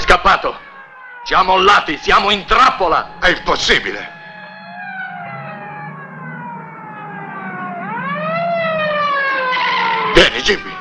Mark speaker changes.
Speaker 1: scappato. Ci ha mollati, siamo in trappola.
Speaker 2: È impossibile. Vieni, Jimmy.